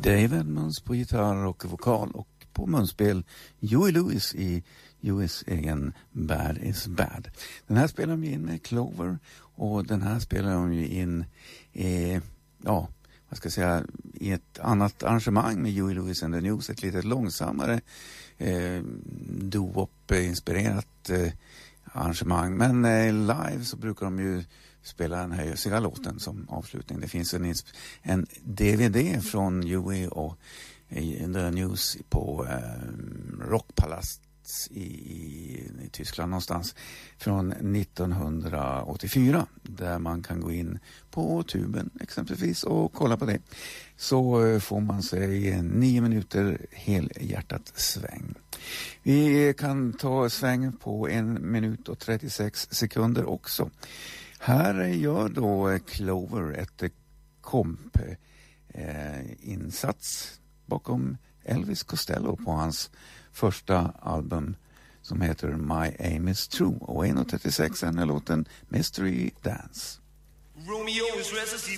Dave Edmunds på gitarr och vokal och på munspel Huey Lewis i Hueys egen Bad is Bad. Den här spelar de in med Clover och den här spelar de in i ett annat arrangemang med Huey Lewis and the News, ett lite långsammare doo-wop-inspirerat arrangemang. Men live så brukar de ju spela den här ösiga låten som avslutning. Det finns en DVD från Huey och The News på Rockpalast i Tyskland någonstans från 1984 där man kan gå in på tuben exempelvis och kolla på det. Så får man sig 9 minuter helhjärtat sväng. Vi kan ta sväng på 1 minut och 36 sekunder också. Här gör då Clover ett insats bakom Elvis Costello på hans första album som heter My Aim Is True och 1.36 är låten Mystery Dance. Romeo is restless.